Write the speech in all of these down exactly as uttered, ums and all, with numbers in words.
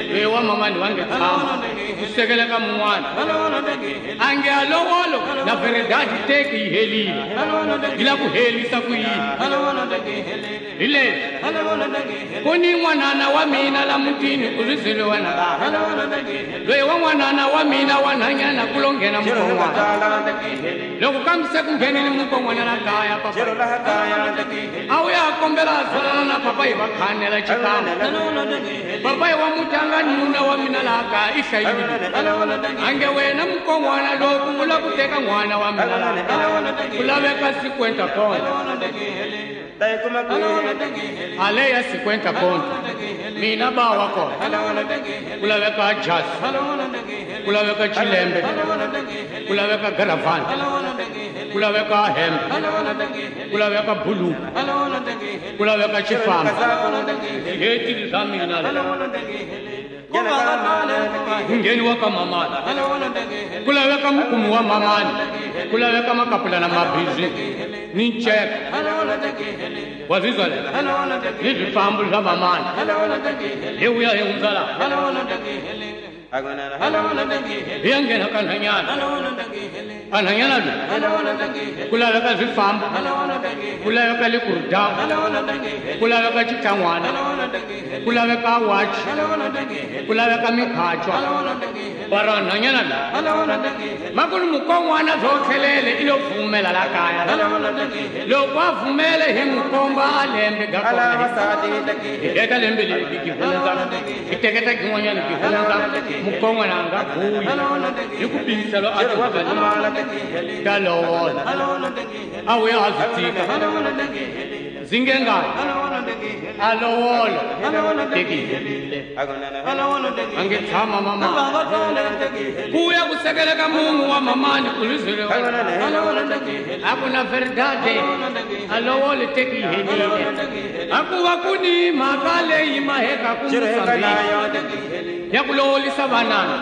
we wa mama ni wange tama usekele ka mwana ange alowolo na veredadi teki heli ila ku heli sa ku yi ile kuni mwanana wa mina la mutini kuzisile wana we wa mwanana wa mina wananyana kulongena mkonwa loko kamse kungenini mkonwa na kaya papa au ya kombela sana na papa ibakhanela chikama papa wa mutanga nuna wa mina la ka ishayi ange wena mkonwana loku kula kuteka mwana wa mina kulaweka sikwenta kona aleya sikwenta kona mina ba wako kulaweka jazz kulaweka chilembe kulaweka garavani kulaweka hembe kulaweka bulu kulaweka chifamba yeti zamina ngeni waka mamani kulaweka mkumu wa mamani kulaweka makapula na mabizi ni check wazizale ni vifambu za mamani hewu ya hewu zala yangena kananyana ananyana kulaweka vifambu kulaweka likurda kulaweka chitangwana kulaweka wachi kulaweka mikhacho para nanyana makulu mukongwana zokhelele ilofumela la kaya lokwavumele himukomba alembe gakona eka lembe likihunza iteketa kingonyana kihunza mukongwana ngabuyi likubiselo atokala kalo awe azitika zingenga alowolo tekile angethama mama kuya kusekeleka mungu wa mamani kulizile akuna verdade alowolo tekile akuwa kuni makale imaheka kumsambi yakulolisa banana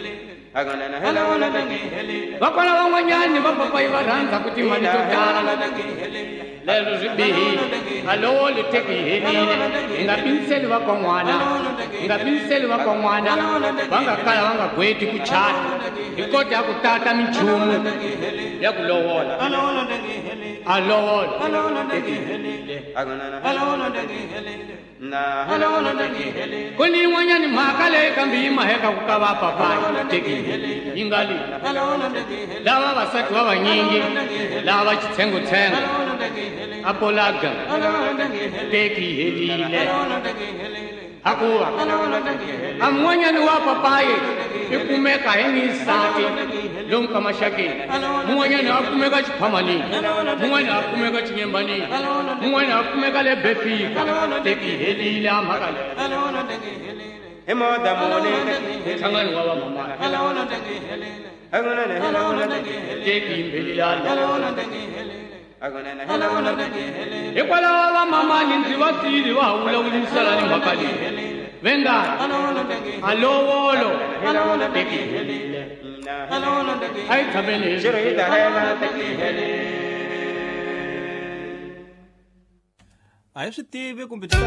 vakona van'wanyani va papa yi va rhandza ku timali to tala lero swibihi alowolo teki yi helile hi nga piniseli vakon'wana hi nga piniseli vakon'wana va nga kala va nga gweti ku chata hi kota ya ku tata minchumu ya ku lowola alowolo teki yi helile kuni yin'wanyani mhaka leyi kambe yi maheka ku ka va papayi teki yi nga li lava vasati va vanyingi lava chitshengutshenge apolaga teki yi helile akuva am'wanyani wa papayi i kumeka hi nisati lomu ka maxakeni mun'wanyani a kumeka xiphamanini mun'wani a kumeka chinyembanini mun'wani a kumeka le befika teki yi helile a mhaka leyi Emoda mone hlangani wa vamamani teki yimbelilana hikwalaho vamamani ndzi va tili va vulavulisana ni mhaka leyi vengani alowolo teki yi helile a yi tshameni a hi swi tivi kumbe